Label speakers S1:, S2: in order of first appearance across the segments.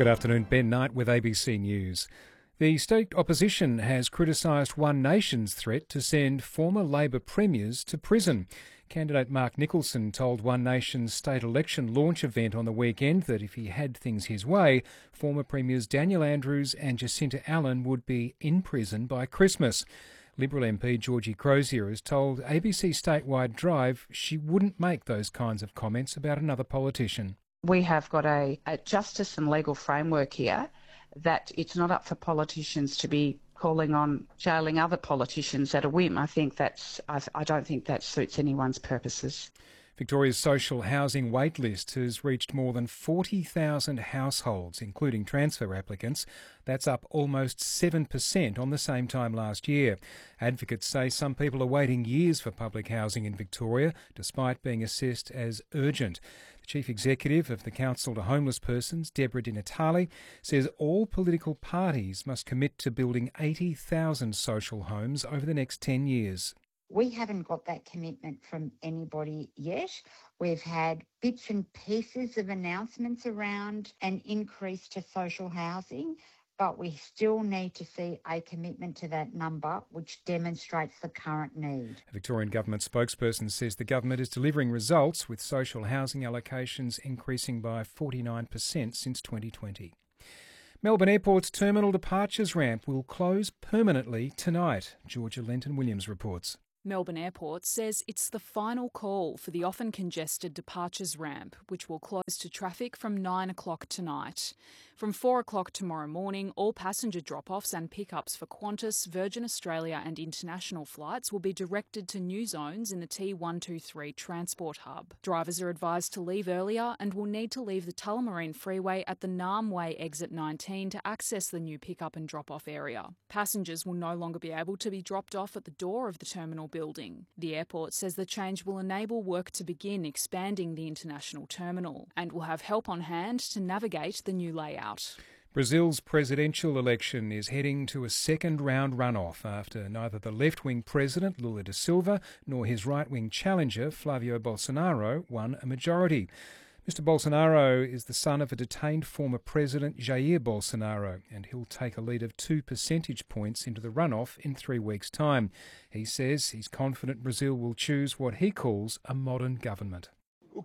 S1: Good afternoon, Ben Knight with ABC News. The state opposition has criticised One Nation's threat to send former Labor premiers to prison. Candidate Mark Nicholson told One Nation's state election launch event on the weekend that if he had things his way, former premiers Daniel Andrews and Jacinta Allan would be in prison by Christmas. Liberal MP Georgie Crozier has told ABC Statewide Drive she wouldn't make those kinds of comments about another politician.
S2: We have got a justice and legal framework here that it's not up for politicians to be calling on jailing other politicians at a whim. I don't think that suits anyone's purposes.
S1: Victoria's social housing wait list has reached more than 40,000 households, including transfer applicants. That's up almost 7% on the same time last year. Advocates say some people are waiting years for public housing in Victoria, despite being assessed as urgent. The Chief Executive of the Council to Homeless Persons, Deborah Di Natale, says all political parties must commit to building 80,000 social homes over the next 10 years.
S3: We haven't got that commitment from anybody yet. We've had bits and pieces of announcements around an increase to social housing, but we still need to see a commitment to that number, which demonstrates the current need.
S1: A Victorian Government spokesperson says the government is delivering results, with social housing allocations increasing by 49% since 2020. Melbourne Airport's terminal departures ramp will close permanently tonight. Georgia Lenton-Williams reports.
S4: Melbourne Airport says it's the final call for the often congested departures ramp, which will close to traffic from 9 o'clock tonight. From 4 o'clock tomorrow morning, all passenger drop-offs and pickups for Qantas, Virgin Australia and international flights will be directed to new zones in the T123 transport hub. Drivers are advised to leave earlier and will need to leave the Tullamarine Freeway at the Narm Way exit 19 to access the new pickup and drop-off area. Passengers will no longer be able to be dropped off at the door of the terminal building. The airport says the change will enable work to begin expanding the international terminal and will have help on hand to navigate the new layout.
S1: Brazil's presidential election is heading to a second-round runoff after neither the left-wing president, Lula da Silva, nor his right-wing challenger, Flavio Bolsonaro, won a majority. Mr Bolsonaro is the son of a detained former president, Jair Bolsonaro, and he'll take a lead of 2 percentage points into the runoff in 3 weeks' time. He says he's confident Brazil will choose what he calls a modern government.
S5: What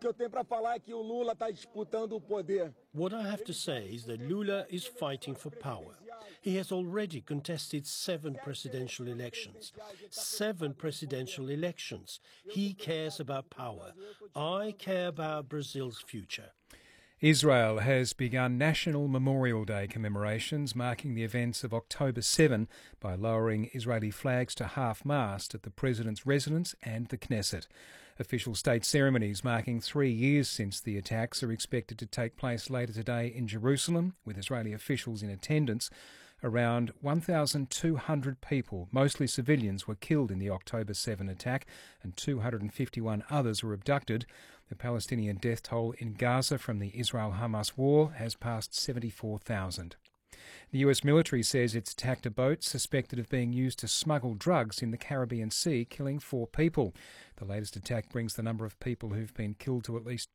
S5: I have to say is that Lula is fighting for power. He has already contested 7 presidential elections. 7 presidential elections. He cares about power. I care about Brazil's future.
S1: Israel has begun National Memorial Day commemorations marking the events of October 7 by lowering Israeli flags to half-mast at the President's residence and the Knesset. Official state ceremonies marking 3 years since the attacks are expected to take place later today in Jerusalem, with Israeli officials in attendance. Around 1,200 people, mostly civilians, were killed in the October 7 attack and 251 others were abducted. The Palestinian death toll in Gaza from the Israel-Hamas war has passed 74,000. The US military says it's attacked a boat suspected of being used to smuggle drugs in the Caribbean Sea, killing 4 people. The latest attack brings the number of people who've been killed to at least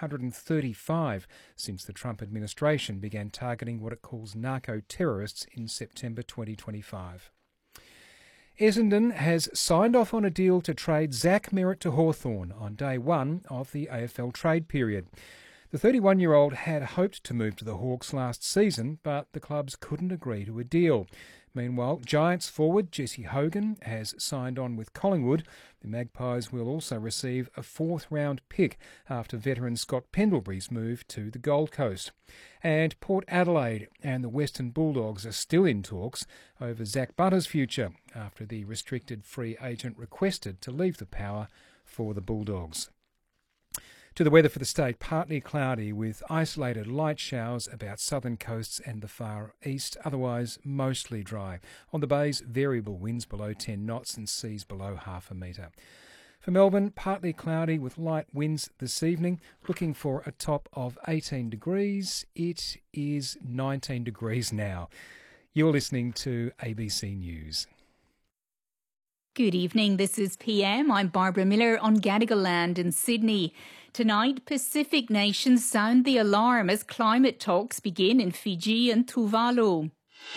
S1: 235 since the Trump administration began targeting what it calls narco-terrorists in September 2025. Essendon has signed off on a deal to trade Zach Merrett to Hawthorn on day 1 of the AFL trade period. The 31-year-old had hoped to move to the Hawks last season, but the clubs couldn't agree to a deal. Meanwhile, Giants forward Jesse Hogan has signed on with Collingwood. The Magpies will also receive a 4th-round pick after veteran Scott Pendlebury's move to the Gold Coast. And Port Adelaide and the Western Bulldogs are still in talks over Zach Butter's future after the restricted free agent requested to leave the Power for the Bulldogs. To the weather for the state, partly cloudy with isolated light showers about southern coasts and the far east, otherwise mostly dry. On the bays, variable winds below 10 knots and seas below half a metre. For Melbourne, partly cloudy with light winds this evening, looking for a top of 18 degrees. It is 19 degrees now. You're listening to ABC News.
S6: Good evening, this is PM. I'm Barbara Miller on Gadigal Land in Sydney. Tonight, Pacific nations sound the alarm as climate talks begin in Fiji and Tuvalu.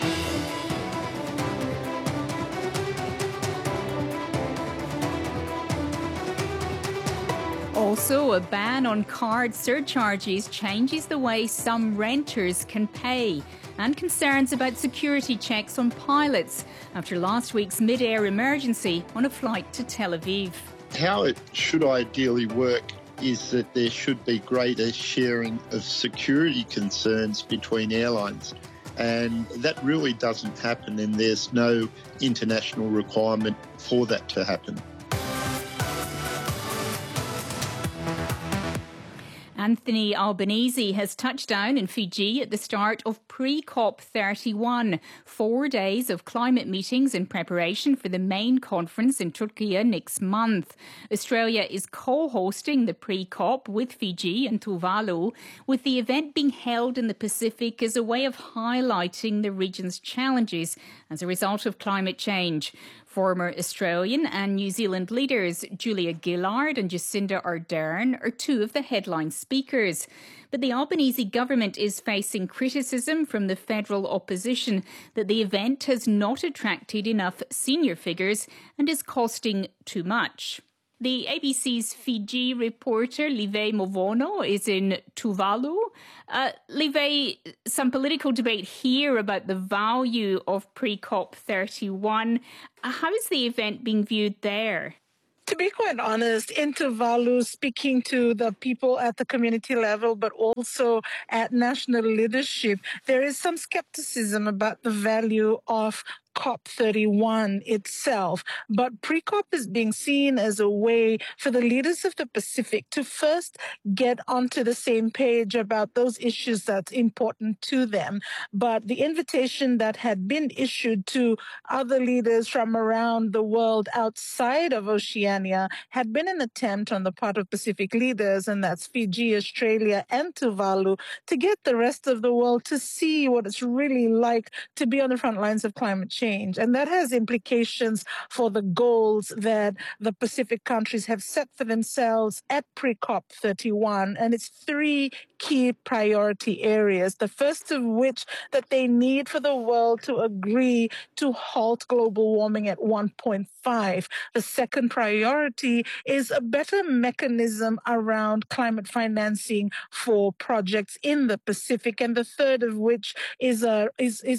S6: Also, a ban on card surcharges changes the way some renters can pay, and concerns about security checks on pilots after last week's mid-air emergency on a flight to Tel Aviv.
S7: How it should ideally work is that there should be greater sharing of security concerns between airlines. And that really doesn't happen, and there's no international requirement for that to happen.
S6: Anthony Albanese has touched down in Fiji at the start of pre-COP31, 4 days of climate meetings in preparation for the main conference in Turkey next month. Australia is co-hosting the pre-COP with Fiji and Tuvalu, with the event being held in the Pacific as a way of highlighting the region's challenges as a result of climate change. Former Australian and New Zealand leaders Julia Gillard and Jacinda Ardern are two of the headline speakers. But the Albanese government is facing criticism from the federal opposition that the event has not attracted enough senior figures and is costing too much. The ABC's Fiji reporter, Live Movono, is in Tuvalu. Live, some political debate here about the value of pre-COP31. How is the event being viewed there?
S8: To be quite honest, in Tuvalu, speaking to the people at the community level, but also at national leadership, there is some skepticism about the value of COP31 itself. But pre-COP is being seen as a way for the leaders of the Pacific to first get onto the same page about those issues that's important to them. But the invitation that had been issued to other leaders from around the world outside of Oceania had been an attempt on the part of Pacific leaders, and that's Fiji, Australia, and Tuvalu, to get the rest of the world to see what it's really like to be on the front lines of climate change. And that has implications for the goals that the Pacific countries have set for themselves at pre-COP31. And it's three key priority areas. The first of which that they need for the world to agree to halt global warming at 1.5. The second priority is a better mechanism around climate financing for projects in the Pacific. And the third of which is a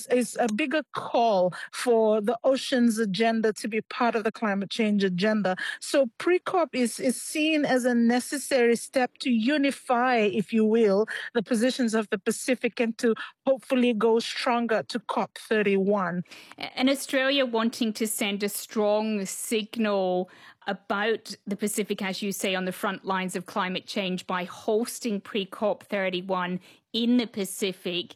S8: bigger call for the oceans agenda to be part of the climate change agenda. So pre-COP is seen as a necessary step to unify, if you will, the positions of the Pacific and to hopefully go stronger to COP31.
S6: And Australia wanting to send a strong signal about the Pacific, as you say, on the front lines of climate change by hosting pre-COP31 in the Pacific.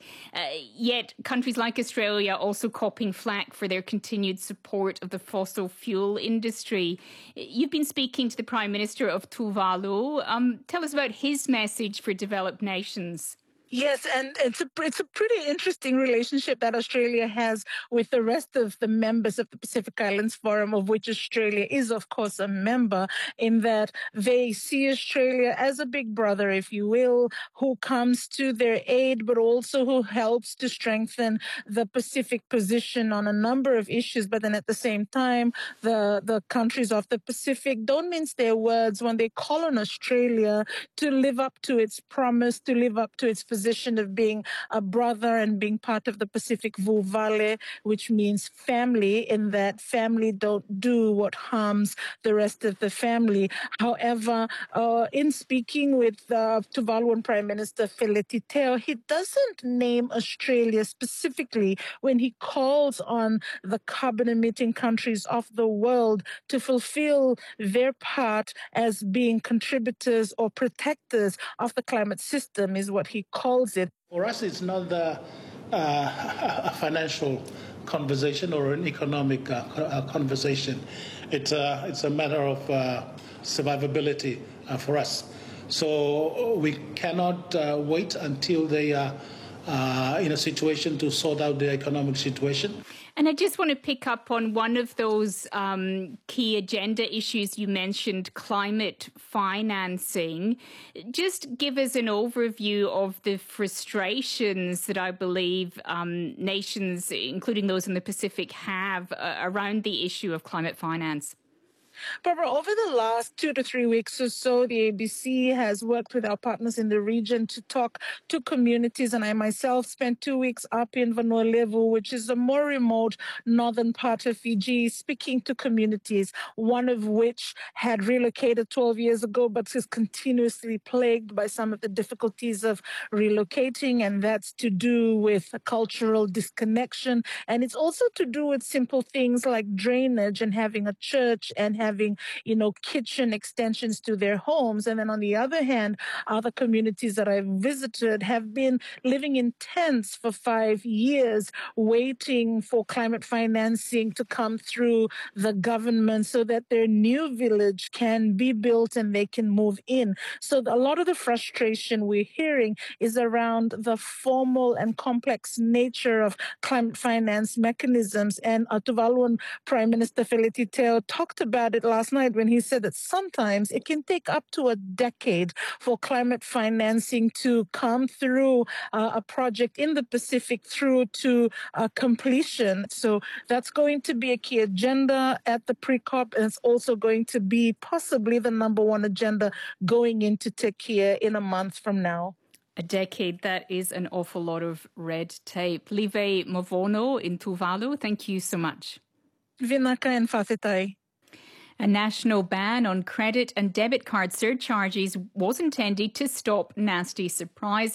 S6: Yet countries like Australia also copping flack for their continued support of the fossil fuel industry. You've been speaking to the Prime Minister of Tuvalu. Tell us about his message for developed nations.
S8: Yes, and it's a pretty interesting relationship that Australia has with the rest of the members of the Pacific Islands Forum, of which Australia is, of course, a member, in that they see Australia as a big brother, if you will, who comes to their aid, but also who helps to strengthen the Pacific position on a number of issues. But then at the same time, the countries of the Pacific don't mince their words when they call on Australia to live up to its promise, to live up to its position of being a brother and being part of the Pacific Vulvale, which means family, in that family don't do what harms the rest of the family. However, in speaking with Tuvaluan Prime Minister Feleti Teo, he doesn't name Australia specifically when he calls on the carbon-emitting countries of the world to fulfill their part as being contributors or protectors of the climate system, is what he calls it.
S9: For us, it's not a financial conversation or an economic conversation. It's a matter of survivability for us. So we cannot wait until they in a situation to sort out the economic situation.
S6: And I just want to pick up on one of those key agenda issues you mentioned, climate financing. Just give us an overview of the frustrations that I believe nations, including those in the Pacific, have around the issue of climate finance.
S8: Barbara, over the last 2 to 3 weeks or so, the ABC has worked with our partners in the region to talk to communities. And I myself spent 2 weeks up in Vanua Levu, which is a more remote northern part of Fiji, speaking to communities, one of which had relocated 12 years ago, but is continuously plagued by some of the difficulties of relocating. And that's to do with a cultural disconnection. And it's also to do with simple things like drainage and having a church and having, kitchen extensions to their homes. And then on the other hand, other communities that I've visited have been living in tents for 5 years, waiting for climate financing to come through the government so that their new village can be built and they can move in. So a lot of the frustration we're hearing is around the formal and complex nature of climate finance mechanisms. And Tuvaluan Prime Minister Feleti Teo talked about it last night when he said that sometimes it can take up to a decade for climate financing to come through a project in the Pacific through to completion. So that's going to be a key agenda at the pre-COP, and it's also going to be possibly the number one agenda going into Tekia in a month from now.
S6: A decade, that is an awful lot of red tape. Live Mavono in Tuvalu, thank you so much.
S8: Vinaka and Fathetai.
S6: A national ban on credit and debit card surcharges was intended to stop nasty surprises